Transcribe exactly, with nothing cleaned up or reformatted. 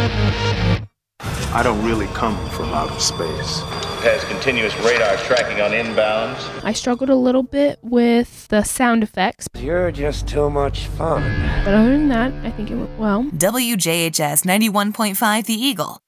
I don't really come from outer space. Has continuous radar tracking on inbounds. I struggled a little bit with the sound effects. You're just too much fun. But other than that, I think it went well. W J H S ninety-one point five The Eagle,